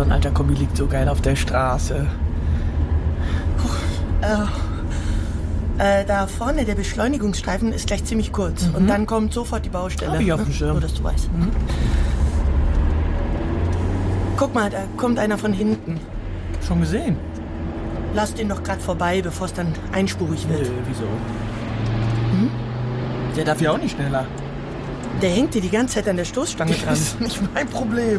so ein alter Kombi liegt so geil auf der Straße. Da vorne, der Beschleunigungsstreifen ist gleich ziemlich kurz. Und dann kommt sofort die Baustelle. Hab ich auf dem Schirm. Nur, dass du weißt. Guck mal, da kommt einer von hinten. Schon gesehen? Lass den doch gerade vorbei, bevor es dann einspurig wird. Wieso? Der darf ja auch nicht schneller. Der hängt dir die ganze Zeit an der Stoßstange dran. Das ist nicht mein Problem.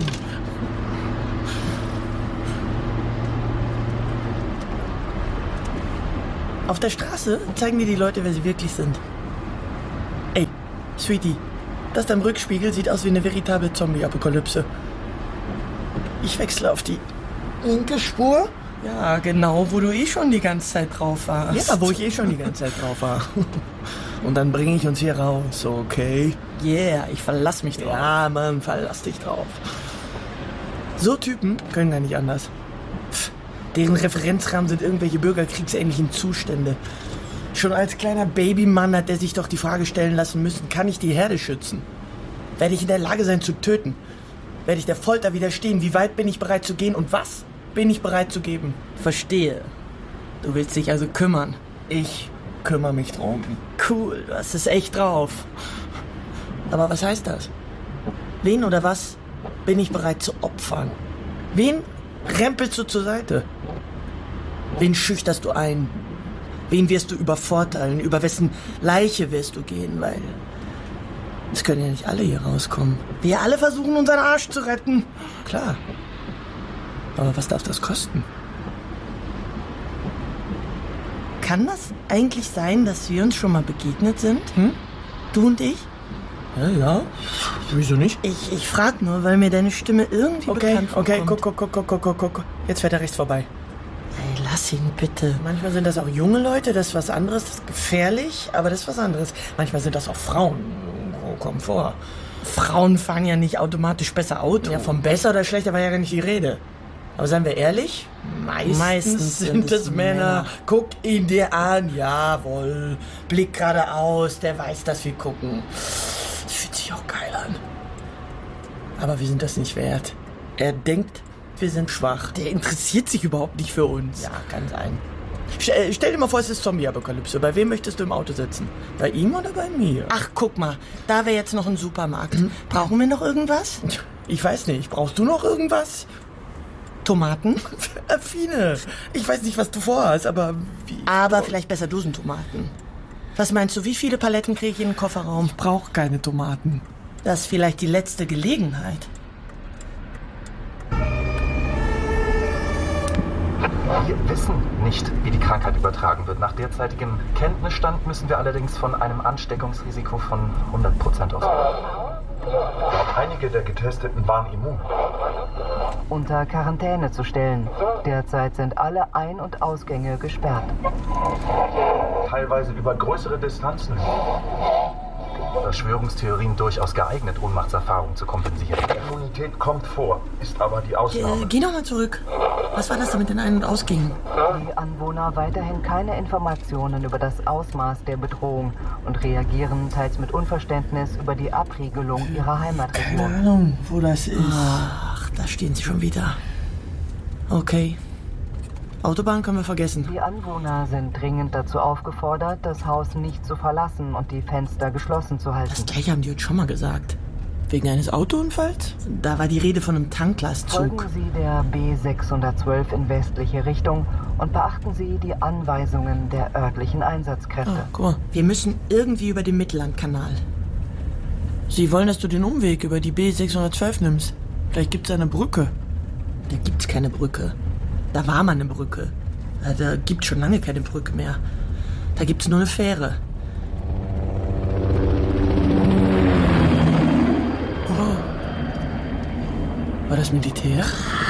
Auf der Straße zeigen dir die Leute, wer sie wirklich sind. Ey, Sweetie, das da im Rückspiegel sieht aus wie eine veritable Zombie-Apokalypse. Ich wechsle auf die linke Spur. Ja, genau, wo du schon die ganze Zeit drauf warst. Ja, wo ich schon die ganze Zeit drauf war. Und dann bringe ich uns hier raus, okay? Yeah, ich verlass mich drauf. Ja, Mann, verlass dich drauf. So Typen können gar nicht anders. Deren Referenzrahmen sind irgendwelche bürgerkriegsähnlichen Zustände. Schon als kleiner Babymann hat der sich doch die Frage stellen lassen müssen, kann ich die Herde schützen? Werde ich in der Lage sein zu töten? Werde ich der Folter widerstehen? Wie weit bin ich bereit zu gehen? Und was bin ich bereit zu geben? Verstehe. Du willst dich also kümmern. Ich kümmere mich drum. Cool, du hast es echt drauf. Aber was heißt das? Wen oder was bin ich bereit zu opfern? Wen rempelst du zur Seite? Wen schüchterst du ein? Wen wirst du übervorteilen? Über wessen Leiche wirst du gehen? Weil es können ja nicht alle hier rauskommen. Wir alle versuchen, unseren Arsch zu retten. Klar. Aber was darf das kosten? Kann das eigentlich sein, dass wir uns schon mal begegnet sind? Du und ich? Ja. Wieso nicht? Ich frag nur, weil mir deine Stimme irgendwie bekannt vorkommt. Okay, guck. Jetzt fährt er rechts vorbei. Ey, lass ihn bitte. Manchmal sind das auch junge Leute, das ist was anderes, das ist gefährlich, aber das ist was anderes. Manchmal sind das auch Frauen. Wo kommt vor? Frauen fahren ja nicht automatisch besser Auto. Ja, von besser oder schlechter war ja gar nicht die Rede. Aber seien wir ehrlich, meistens sind es Männer. Guck ihn dir an, jawohl. Blick geradeaus, der weiß, dass wir gucken. Das fühlt sich auch geil an. Aber wir sind das nicht wert. Er denkt, wir sind schwach. Der interessiert sich überhaupt nicht für uns. Ja, kann sein. Stell dir mal vor, es ist Zombie-Apokalypse. Bei wem möchtest du im Auto sitzen? Bei ihm oder bei mir? Ach, guck mal, da wäre jetzt noch ein Supermarkt. Brauchen wir noch irgendwas? Ich weiß nicht. Brauchst du noch irgendwas? Tomaten? Affine. Ich weiß nicht, was du vorhast, aber... Aber vielleicht besser Dosentomaten. Was meinst du, wie viele Paletten kriege ich in den Kofferraum? Ich brauche keine Tomaten. Das ist vielleicht die letzte Gelegenheit. Wir wissen nicht, wie die Krankheit übertragen wird. Nach derzeitigem Kenntnisstand müssen wir allerdings von einem Ansteckungsrisiko von 100% ausgehen. Einige der Getesteten waren immun. Unter Quarantäne zu stellen. Derzeit sind alle Ein- und Ausgänge gesperrt. Teilweise über größere Distanzen. Verschwörungstheorien durchaus geeignet, Ohnmachtserfahrungen zu kompensieren. Immunität kommt vor, ist aber die Ausnahme. Geh noch mal zurück. Was war das da mit den Ein- und Ausgängen? Die Anwohner weiterhin keine Informationen über das Ausmaß der Bedrohung und reagieren teils mit Unverständnis über die Abriegelung ihrer Heimatregion. Keine Ahnung, wo das ist. Ach, da stehen sie schon wieder. Okay. Autobahn können wir vergessen. Die Anwohner sind dringend dazu aufgefordert, das Haus nicht zu verlassen und die Fenster geschlossen zu halten. Das gleiche haben die uns schon mal gesagt. Wegen eines Autounfalls? Da war die Rede von einem Tanklastzug. Folgen Sie der B612 in westliche Richtung und beachten Sie die Anweisungen der örtlichen Einsatzkräfte. Oh, guck mal, wir müssen irgendwie über den Mittellandkanal. Sie wollen, dass du den Umweg über die B612 nimmst. Vielleicht gibt's eine Brücke. Da gibt's keine Brücke. Da war mal eine Brücke. Da gibt's schon lange keine Brücke mehr. Da gibt's nur eine Fähre. Oh. War das Militär?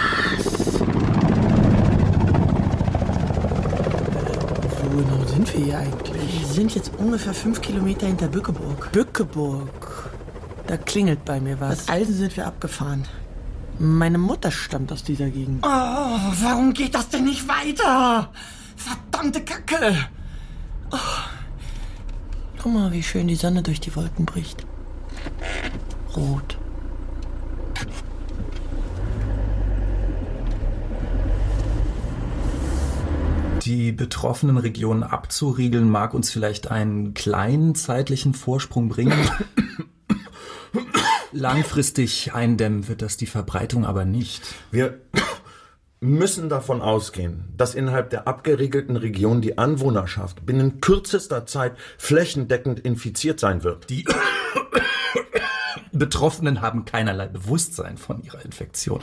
Wo genau sind wir hier eigentlich? Wir sind jetzt ungefähr 5 Kilometer hinter Bückeburg. Bückeburg. Da klingelt bei mir was. Seit Alsen sind wir abgefahren. Meine Mutter stammt aus dieser Gegend. Oh, warum geht das denn nicht weiter? Verdammte Kacke! Oh. Guck mal, wie schön die Sonne durch die Wolken bricht. Rot. Die betroffenen Regionen abzuriegeln mag uns vielleicht einen kleinen zeitlichen Vorsprung bringen. Langfristig eindämmen wird das die Verbreitung aber nicht. Wir müssen davon ausgehen, dass innerhalb der abgeriegelten Region die Anwohnerschaft binnen kürzester Zeit flächendeckend infiziert sein wird. Die Betroffenen haben keinerlei Bewusstsein von ihrer Infektion.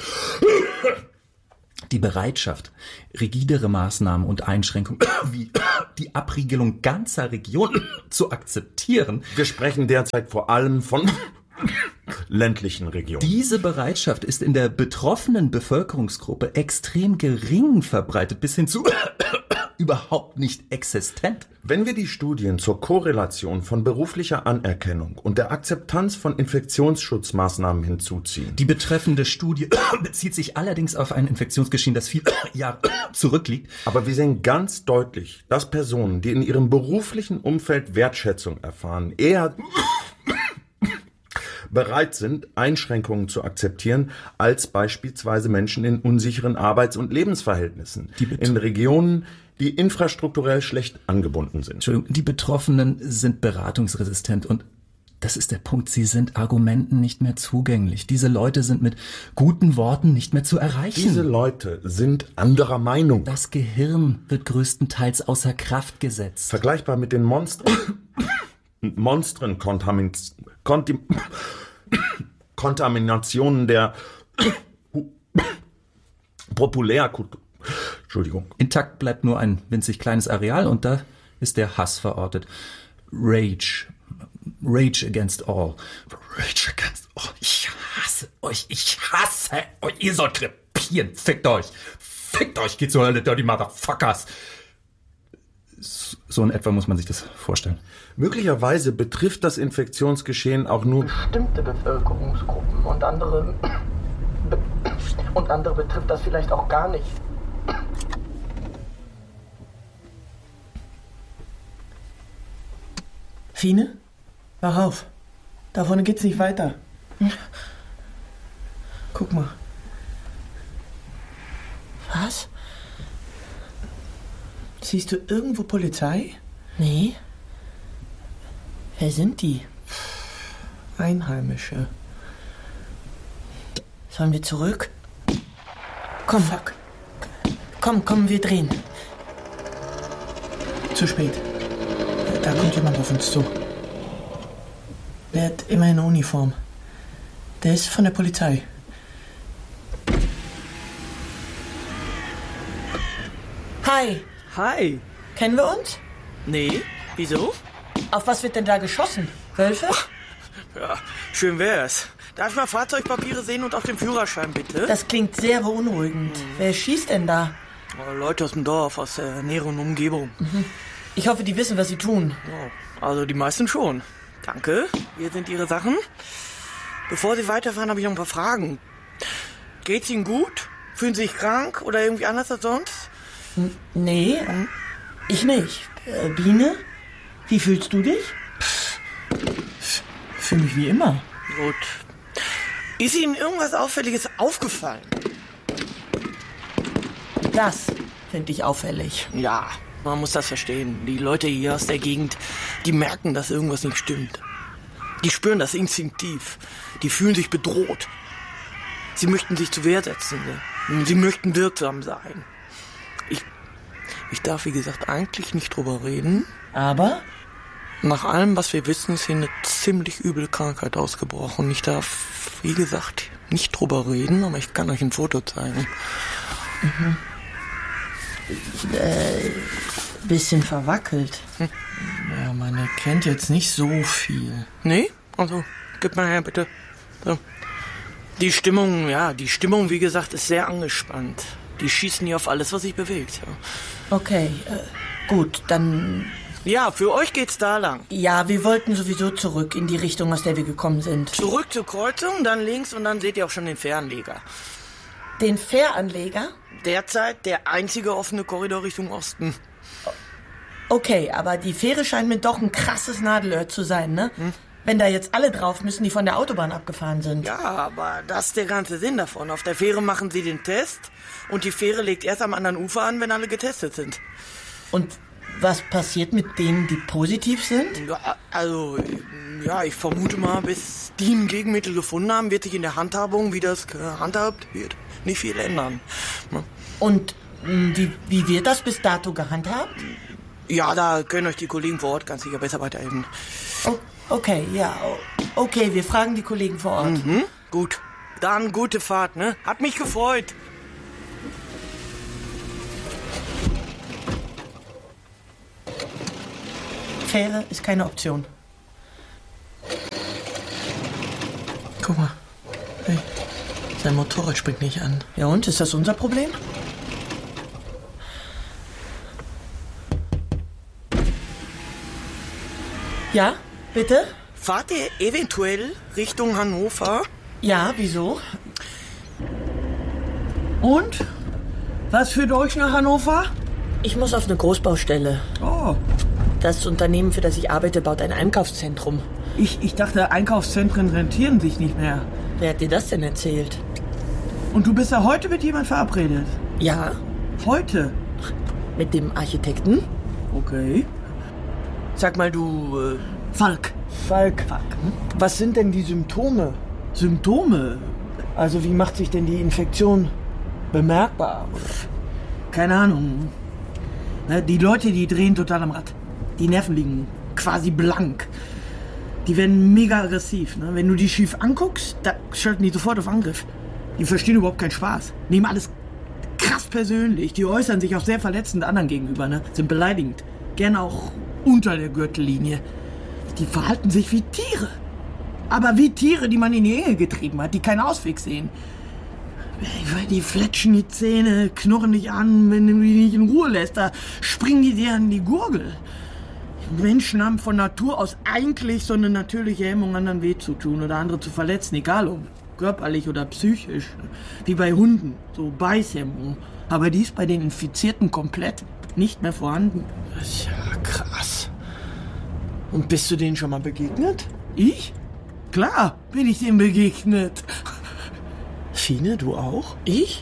Die Bereitschaft, rigidere Maßnahmen und Einschränkungen wie die Abriegelung ganzer Regionen zu akzeptieren. Wir sprechen derzeit vor allem von ländlichen Regionen. Diese Bereitschaft ist in der betroffenen Bevölkerungsgruppe extrem gering verbreitet, bis hin zu überhaupt nicht existent. Wenn wir die Studien zur Korrelation von beruflicher Anerkennung und der Akzeptanz von Infektionsschutzmaßnahmen hinzuziehen. Die betreffende Studie bezieht sich allerdings auf ein Infektionsgeschehen, das viele Jahre zurückliegt. Aber wir sehen ganz deutlich, dass Personen, die in ihrem beruflichen Umfeld Wertschätzung erfahren, eher bereit sind, Einschränkungen zu akzeptieren, als beispielsweise Menschen in unsicheren Arbeits- und Lebensverhältnissen, in Regionen, die infrastrukturell schlecht angebunden sind. Entschuldigung, die Betroffenen sind beratungsresistent und das ist der Punkt, sie sind Argumenten nicht mehr zugänglich. Diese Leute sind mit guten Worten nicht mehr zu erreichen. Diese Leute sind anderer Meinung. Das Gehirn wird größtenteils außer Kraft gesetzt. Vergleichbar mit den Kontaminationen der Populärkultur. Entschuldigung. Intakt bleibt nur ein winzig kleines Areal und da ist der Hass verortet. Rage against all. Rage against all. Ich hasse euch. Ihr sollt krepieren. Fickt euch, geht zur Hölle, dirty motherfuckers. So in etwa muss man sich das vorstellen. Möglicherweise betrifft das Infektionsgeschehen auch nur bestimmte Bevölkerungsgruppen und andere betrifft das vielleicht auch gar nicht. Fine? Wach auf. Da vorne geht's nicht weiter. Guck mal. Was? Siehst du irgendwo Polizei? Nee. Wer sind die? Einheimische. Sollen wir zurück? Komm, fuck. Komm, wir drehen. Zu spät. Da kommt jemand auf uns zu. Der hat immer eine Uniform. Der ist von der Polizei. Hi. Hi. Kennen wir uns? Nee, wieso? Auf was wird denn da geschossen? Wölfe? Ja, schön wär's. Darf ich mal Fahrzeugpapiere sehen und auch den Führerschein, bitte? Das klingt sehr beunruhigend. Wer schießt denn da? Leute aus dem Dorf, aus der näheren Umgebung. Ich hoffe, die wissen, was sie tun. Oh, also die meisten schon. Danke, hier sind Ihre Sachen. Bevor Sie weiterfahren, habe ich noch ein paar Fragen. Geht's Ihnen gut? Fühlen Sie sich krank oder irgendwie anders als sonst? Nee, ich nicht. Biene, wie fühlst du dich? Fühl mich wie immer. Gut. Ist Ihnen irgendwas Auffälliges aufgefallen? Das finde ich auffällig. Ja, man muss das verstehen. Die Leute hier aus der Gegend, die merken, dass irgendwas nicht stimmt. Die spüren das instinktiv. Die fühlen sich bedroht. Sie möchten sich zur Wehr setzen. Sie möchten wirksam sein. Ich darf, wie gesagt, eigentlich nicht drüber reden. Aber? Nach allem, was wir wissen, ist hier eine ziemlich üble Krankheit ausgebrochen. Ich darf, wie gesagt, nicht drüber reden, aber ich kann euch ein Foto zeigen. Bisschen verwackelt. Ja, man erkennt jetzt nicht so viel. Nee? Also, gib mal her, bitte. So. Die Stimmung, wie gesagt, ist sehr angespannt. Die schießen hier auf alles, was sich bewegt. Ja. Okay, gut, dann... Ja, für euch geht's da lang. Ja, wir wollten sowieso zurück in die Richtung, aus der wir gekommen sind. Zurück zur Kreuzung, dann links und dann seht ihr auch schon den Fähranleger. Den Fähranleger? Derzeit der einzige offene Korridor Richtung Osten. Okay, aber die Fähre scheint mir doch ein krasses Nadelöhr zu sein, ne? Wenn da jetzt alle drauf müssen, die von der Autobahn abgefahren sind. Ja, aber das ist der ganze Sinn davon. Auf der Fähre machen sie den Test und die Fähre legt erst am anderen Ufer an, wenn alle getestet sind. Und was passiert mit denen, die positiv sind? Ja, also, ja, ich vermute mal, bis die ein Gegenmittel gefunden haben, wird sich in der Handhabung, wie das gehandhabt wird, nicht viel ändern. Und wie wird das bis dato gehandhabt? Ja, da können euch die Kollegen vor Ort ganz sicher besser weiterhelfen. Oh, okay, ja. Okay, wir fragen die Kollegen vor Ort. Mhm, gut. Dann gute Fahrt, ne? Hat mich gefreut. Fähre ist keine Option. Guck mal. Hey, sein Motorrad springt nicht an. Ja und, ist das unser Problem? Ja, bitte? Fahrt ihr eventuell Richtung Hannover? Ja, wieso? Und? Was führt euch nach Hannover? Ich muss auf eine Großbaustelle. Oh. Das Unternehmen, für das ich arbeite, baut ein Einkaufszentrum. Ich dachte, Einkaufszentren rentieren sich nicht mehr. Wer hat dir das denn erzählt? Und du bist ja heute mit jemand verabredet? Ja. Heute? Mit dem Architekten? Okay. Sag mal, du... Falk. Was sind denn die Symptome? Symptome? Also wie macht sich denn die Infektion bemerkbar? Keine Ahnung. Die Leute, die drehen total am Rad. Die Nerven liegen quasi blank. Die werden mega aggressiv. Ne? Wenn du die schief anguckst, da schalten die sofort auf Angriff. Die verstehen überhaupt keinen Spaß. Nehmen alles krass persönlich. Die äußern sich auch sehr verletzend anderen gegenüber. Ne? Sind beleidigend. Gerne auch unter der Gürtellinie. Die verhalten sich wie Tiere. Aber wie Tiere, die man in die Enge getrieben hat, die keinen Ausweg sehen. Die fletschen die Zähne, knurren dich an, wenn du die nicht in Ruhe lässt. Da springen die dir an die Gurgel. Menschen haben von Natur aus eigentlich so eine natürliche Hemmung, anderen weh zu tun oder andere zu verletzen, egal ob körperlich oder psychisch. Wie bei Hunden, so Beißhemmung. Aber die ist bei den Infizierten komplett nicht mehr vorhanden. Das ist ja krass. Und bist du denen schon mal begegnet? Ich? Klar, bin ich denen begegnet. Fine, du auch? Ich?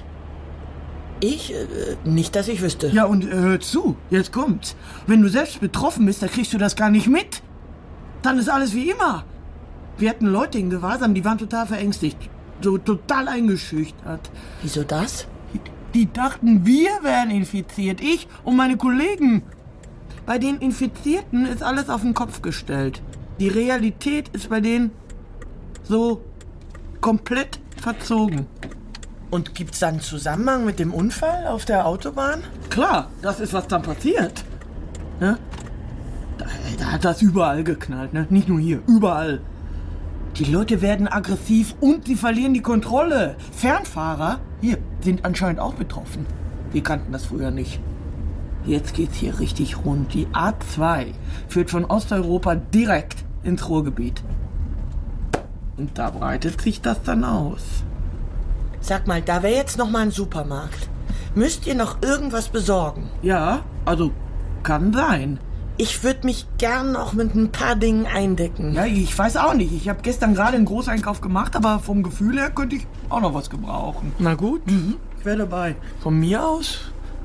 Nicht, dass ich wüsste. Ja, und hör zu, jetzt kommt's. Wenn du selbst betroffen bist, dann kriegst du das gar nicht mit. Dann ist alles wie immer. Wir hatten Leute in Gewahrsam, die waren total verängstigt. So total eingeschüchtert. Wieso das? Die dachten, wir wären infiziert. Ich und meine Kollegen. Bei den Infizierten ist alles auf den Kopf gestellt. Die Realität ist bei denen so komplett verzogen. Und gibt's da einen Zusammenhang mit dem Unfall auf der Autobahn? Klar, das ist, was dann passiert. Ne? Da hat das überall geknallt, ne? Nicht nur hier, überall. Die Leute werden aggressiv und sie verlieren die Kontrolle. Fernfahrer, hier, sind anscheinend auch betroffen. Wir kannten das früher nicht. Jetzt geht's hier richtig rund. Die A2 führt von Osteuropa direkt ins Ruhrgebiet. Und da breitet sich das dann aus. Sag mal, da wäre jetzt noch mal ein Supermarkt. Müsst ihr noch irgendwas besorgen? Ja, also kann sein. Ich würde mich gern noch mit ein paar Dingen eindecken. Ja, ich weiß auch nicht. Ich habe gestern gerade einen Großeinkauf gemacht, aber vom Gefühl her könnte ich auch noch was gebrauchen. Na gut. Ich wäre dabei. Von mir aus?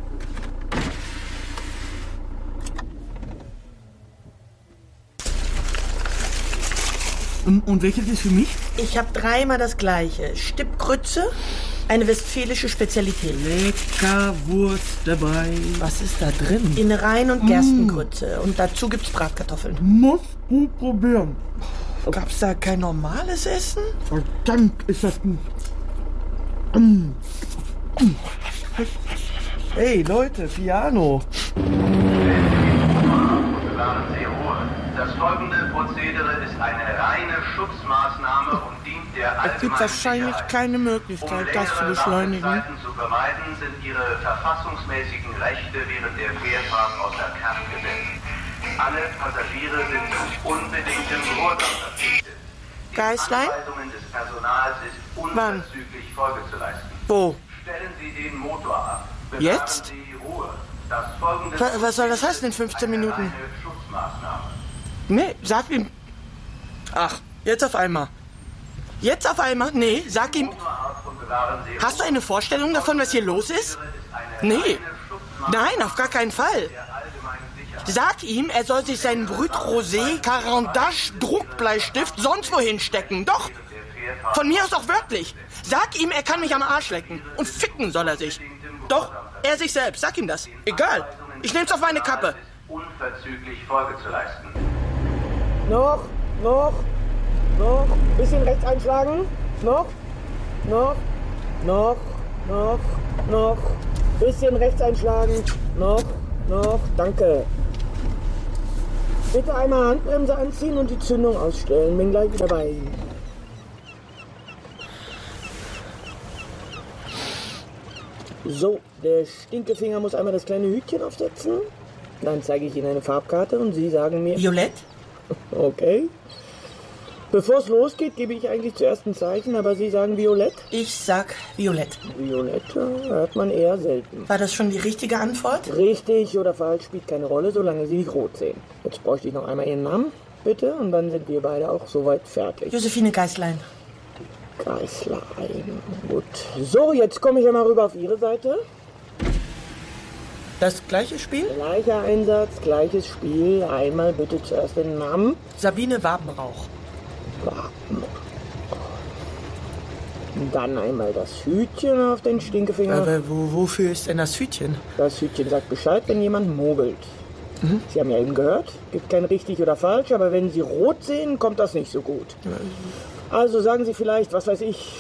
Und welches ist für mich? Ich habe dreimal das gleiche. Stippgrütze, eine westfälische Spezialität. Lecker Wurst dabei. Was ist da drin? Innereien und Gerstengrütze. Und dazu gibt's Bratkartoffeln. Musst du probieren. Gab's da kein normales Essen? Verdammt, ist das gut. Hey Leute, Piano. Bewahren Sie Ruhe. Das folgende Prozedere ist eine reine Schutzmaßnahme und dient der allgemeinen Es gibt wahrscheinlich Sicherheit. keine Möglichkeit, das zu beschleunigen. Wartezeiten zu vermeiden, sind Ihre verfassungsmäßigen Rechte während der Fährfahrt außer Kraft gesetzt. Alle Passagiere sind zu unbedingtem Gehorsam verpflichtet. Die Geißlein? Anweisungen des Personals ist unverzüglich Folge zu leisten. Wo? Stellen Sie den Motor ab. Bewahren Jetzt? Sie Ruhe. Das folgende Was soll das heißen in 15 Minuten? Eine Schutzmaßnahme. Nee, sag ihm. Ach, jetzt auf einmal. Jetzt auf einmal? Nee, sag ihm... Hast du eine Vorstellung davon, was hier los ist? Nee. Nein, auf gar keinen Fall. Sag ihm, er soll sich seinen Brut Rosé, Carandache, Druckbleistift sonst wohin stecken. Doch. Von mir aus auch wörtlich. Sag ihm, er kann mich am Arsch lecken. Und ficken soll er sich. Doch, er sich selbst. Sag ihm das. Egal. Ich nehm's auf meine Kappe. Unverzüglich Folge zu leisten. Noch. Bisschen rechts einschlagen. Noch. Bisschen rechts einschlagen. Noch. Danke. Bitte einmal Handbremse anziehen und die Zündung ausstellen. Bin gleich wieder bei Ihnen. So, der Stinkefinger muss einmal das kleine Hütchen aufsetzen. Dann zeige ich Ihnen eine Farbkarte und Sie sagen mir... Violett? Okay. Bevor es losgeht, gebe ich eigentlich zuerst ein Zeichen, aber Sie sagen Violett? Ich sag Violett. Violett hört man eher selten. War das schon die richtige Antwort? Richtig oder falsch spielt keine Rolle, solange Sie nicht rot sehen. Jetzt bräuchte ich noch einmal Ihren Namen, bitte, und dann sind wir beide auch soweit fertig. Josephine Geißlein. Geißlein. Gut. So, jetzt komme ich einmal rüber auf Ihre Seite. Das gleiche Spiel? Gleicher Einsatz, gleiches Spiel. Einmal bitte zuerst den Namen. Sabine Wabenrauch. Dann einmal das Hütchen auf den Stinkefinger. Aber wofür ist denn das Hütchen? Das Hütchen sagt Bescheid, wenn jemand mogelt. Sie haben ja eben gehört, gibt kein richtig oder falsch, aber wenn Sie rot sehen, kommt das nicht so gut. Also sagen Sie vielleicht, was weiß ich,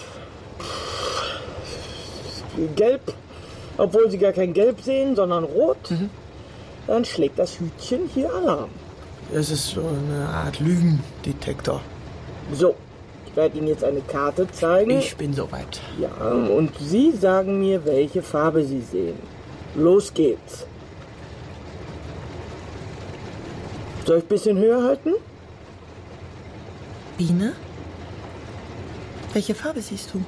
gelb, obwohl Sie gar kein Gelb sehen, sondern rot. Dann schlägt das Hütchen hier Alarm. Es ist so eine Art Lügendetektor. So, ich werde Ihnen jetzt eine Karte zeigen. Ich bin soweit. Ja, und Sie sagen mir, welche Farbe Sie sehen. Los geht's. Soll ich ein bisschen höher halten? Biene? Welche Farbe siehst du?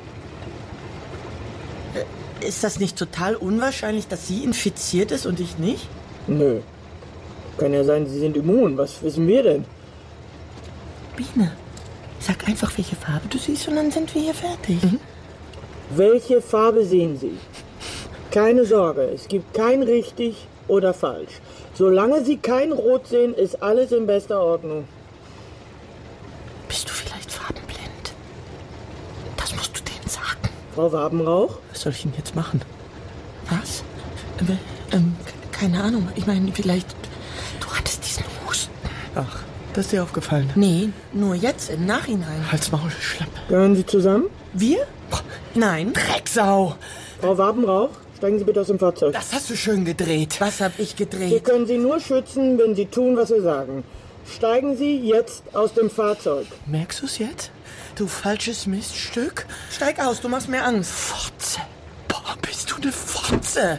Ist das nicht total unwahrscheinlich, dass sie infiziert ist und ich nicht? Nö. Kann ja sein, Sie sind immun. Was wissen wir denn? Biene, sag einfach, welche Farbe du siehst und dann sind wir hier fertig. Welche Farbe sehen Sie? Keine Sorge, es gibt kein richtig oder falsch. Solange Sie kein Rot sehen, ist alles in bester Ordnung. Bist du vielleicht farbenblind? Das musst du denen sagen. Frau Wabenrauch? Was soll ich denn jetzt machen? Was? Keine Ahnung. Ich meine, vielleicht... Du hattest diesen Husten. Ach, das ist dir aufgefallen? Nee, nur jetzt, im Nachhinein. Halt's Maul, Schlapp. Gehören Sie zusammen? Wir? Nein. Drecksau! Frau Wabenrauch, steigen Sie bitte aus dem Fahrzeug. Das hast du schön gedreht. Was hab ich gedreht? Wir können Sie nur schützen, wenn Sie tun, was wir sagen. Steigen Sie jetzt aus dem Fahrzeug. Merkst du's jetzt? Du falsches Miststück. Steig aus, du machst mir Angst. Fotze. Boah, bist du eine Fotze.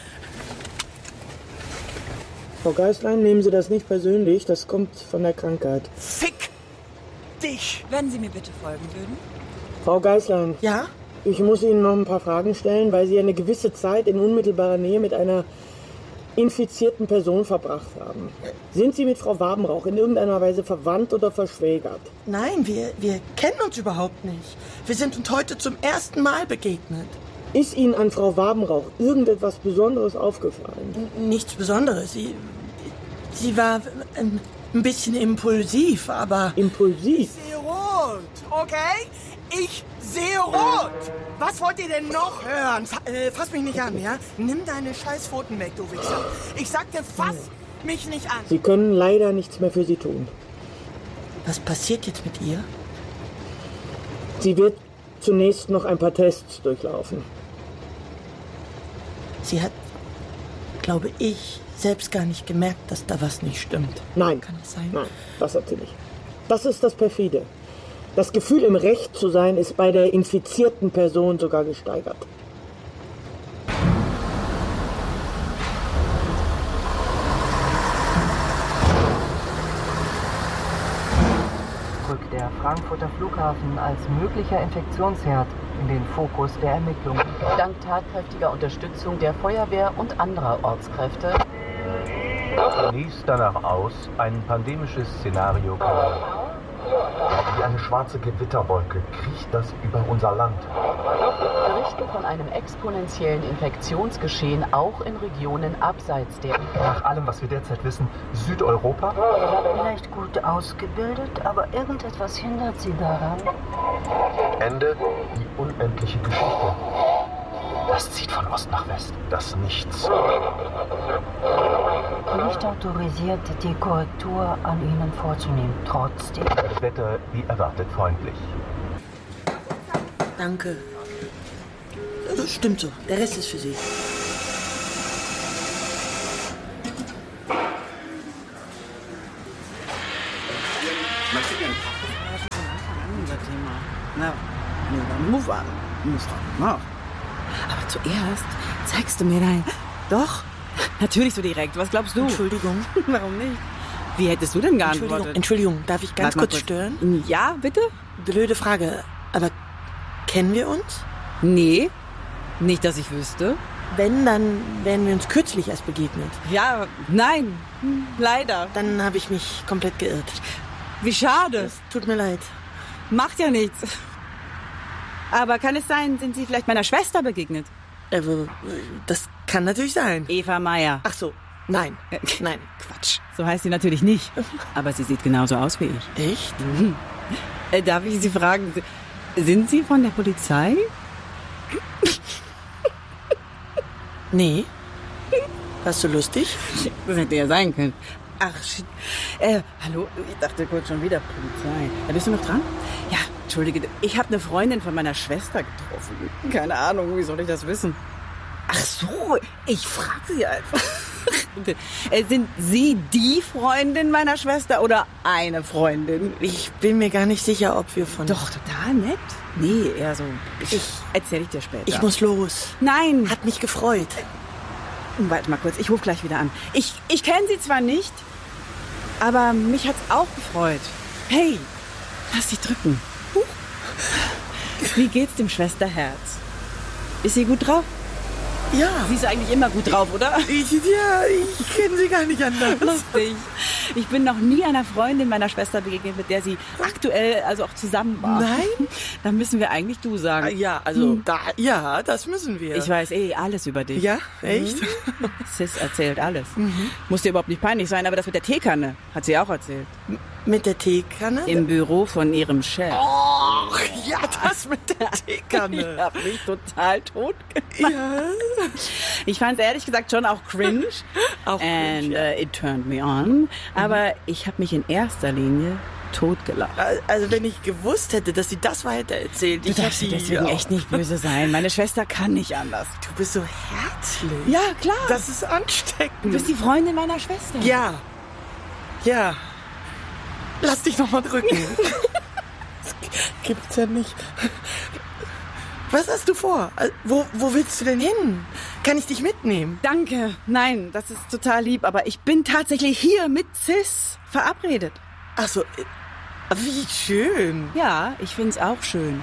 Frau Geißlein, nehmen Sie das nicht persönlich. Das kommt von der Krankheit. Fick dich. Wenn Sie mir bitte folgen würden. Frau Geißlein. Ja? Ich muss Ihnen noch ein paar Fragen stellen, weil Sie eine gewisse Zeit in unmittelbarer Nähe mit einer infizierten Person verbracht haben. Sind Sie mit Frau Wabenrauch in irgendeiner Weise verwandt oder verschwägert? Nein, wir kennen uns überhaupt nicht. Wir sind uns heute zum ersten Mal begegnet. Ist Ihnen an Frau Wabenrauch irgendetwas Besonderes aufgefallen? Nichts Besonderes. Sie war ein bisschen impulsiv, aber... Impulsiv? Ich sehe rot, okay? Ich sehe rot! Was wollt ihr denn noch hören? Fass mich nicht an, ja? Nimm deine Scheißpfoten weg, du Wichser. Ich sagte, fass mich nicht an. Sie können leider nichts mehr für Sie tun. Was passiert jetzt mit ihr? Sie wird zunächst noch ein paar Tests durchlaufen. Sie hat, glaube ich, selbst gar nicht gemerkt, dass da was nicht stimmt. Nein. Kann das sein? Nein, das hat sie nicht. Das ist das Perfide. Das Gefühl, im Recht zu sein, ist bei der infizierten Person sogar gesteigert. Rückt der Frankfurter Flughafen als möglicher Infektionsherd in den Fokus der Ermittlungen. Dank tatkräftiger Unterstützung der Feuerwehr und anderer Ortskräfte Lies danach aus, ein pandemisches Szenario Wie eine schwarze Gewitterwolke kriecht das über unser Land. Berichten von einem exponentiellen Infektionsgeschehen auch in Regionen abseits der... Nach allem, was wir derzeit wissen, Südeuropa? Vielleicht gut ausgebildet, aber irgendetwas hindert sie daran. Ende, die unendliche Geschichte. Das zieht von Ost nach West. Das Nichts. Nicht autorisiert, die Korrektur an Ihnen vorzunehmen. Trotzdem. Das Wetter wie erwartet freundlich. Danke. Das stimmt so. Der Rest ist für Sie. Na, move on. Aber zuerst zeigst du mir dein... Doch, natürlich so direkt. Was glaubst du? Entschuldigung. Warum nicht? Wie hättest du denn geantwortet? Entschuldigung, darf ich ganz kurz stören? Ja, bitte? Blöde Frage, aber kennen wir uns? Nee, nicht, dass ich wüsste. Wenn, dann wären wir uns kürzlich erst begegnet. Ja, nein, leider. Dann habe ich mich komplett geirrt. Wie schade. Es tut mir leid. Macht ja nichts. Aber kann es sein, sind Sie vielleicht meiner Schwester begegnet? Das kann natürlich sein. Eva Meyer. Ach so, nein, nein. Quatsch, so heißt sie natürlich nicht. Aber sie sieht genauso aus wie ich. Echt? Darf ich Sie fragen, sind Sie von der Polizei? Nee. Warst du lustig? Das hätte ja sein können. Ach, shit. Hallo, ich dachte kurz schon wieder Polizei. Ja, bist du noch dran? Ja, entschuldige, ich habe eine Freundin von meiner Schwester getroffen. Keine Ahnung, wie soll ich das wissen? Ach so, ich frage Sie einfach. Sind Sie die Freundin meiner Schwester oder eine Freundin? Ich bin mir gar nicht sicher, ob wir von... Doch, total nett. Nee, eher so... Ich erzähle dir später. Ich muss los. Nein. Hat mich gefreut. Warte mal kurz, ich rufe gleich wieder an. Ich kenne Sie zwar nicht, aber mich hat's auch gefreut. Hey, lass dich drücken. Wie geht's dem Schwesterherz? Ist sie gut drauf? Ja. Sie ist eigentlich immer gut drauf, oder? Ich kenne sie gar nicht anders. Lustig. Ich bin noch nie einer Freundin meiner Schwester begegnet, mit der sie aktuell also auch zusammen war. Nein? Dann müssen wir eigentlich du sagen. Ja, also, ja, das müssen wir. Ich weiß alles über dich. Ja, echt? Sis erzählt alles. Muss dir überhaupt nicht peinlich sein, aber das mit der Teekanne hat sie auch erzählt. Mit der Teekanne? Im Büro von ihrem Chef. Oh, ja, das mit der Teekanne. Ich hab mich total tot gemacht. Ja. Ich fand es ehrlich gesagt schon auch cringe. And it turned me on. Aber ich habe mich in erster Linie totgelacht. Also wenn ich gewusst hätte, dass sie das weiter erzählt. Du darfst deswegen echt nicht böse sein. Meine Schwester kann nicht anders. Du bist so herzlich. Ja, klar. Das ist ansteckend. Du bist die Freundin meiner Schwester. Ja. Ja. Lass dich noch mal drücken. Das gibt's ja nicht. Was hast du vor? Wo willst du denn hin? Kann ich dich mitnehmen? Danke. Nein, das ist total lieb, aber ich bin tatsächlich hier mit Sis verabredet. Ach so, wie schön. Ja, ich find's auch schön.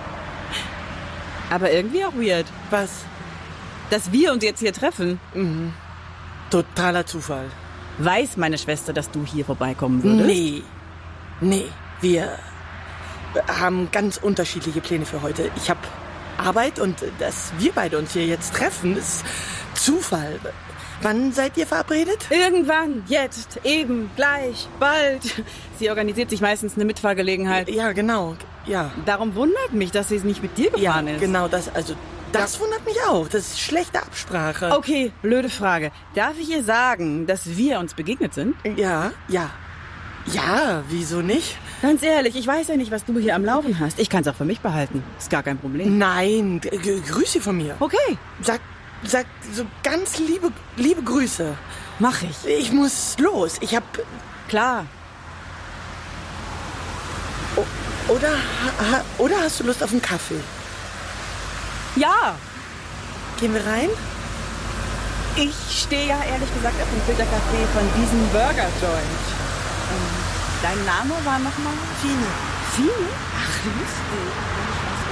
Aber irgendwie auch weird. Was? Dass wir uns jetzt hier treffen. Mhm. Totaler Zufall. Weiß meine Schwester, dass du hier vorbeikommen würdest? Nee, wir haben ganz unterschiedliche Pläne für heute. Ich habe Arbeit und dass wir beide uns hier jetzt treffen, ist Zufall. Wann seid ihr verabredet? Irgendwann, jetzt, eben, gleich, bald. Sie organisiert sich meistens eine Mitfahrgelegenheit. Ja, genau, ja. Darum wundert mich, dass sie nicht mit dir gefahren ist. Genau, das wundert mich auch. Das ist schlechte Absprache. Okay, blöde Frage. Darf ich ihr sagen, dass wir uns begegnet sind? Ja. Ja, wieso nicht? Ganz ehrlich, ich weiß ja nicht, was du hier am Laufen hast. Ich kann es auch für mich behalten. Ist gar kein Problem. Nein, grüß sie von mir. Okay. Sag so ganz liebe Grüße. Mach ich. Ich muss los. Ich hab... Klar. Oder hast du Lust auf einen Kaffee? Ja. Gehen wir rein? Ich stehe ja ehrlich gesagt auf dem Filtercafé von diesem Burger-Joint. Dein Name war nochmal? Fine. Fine? Ach, lustig.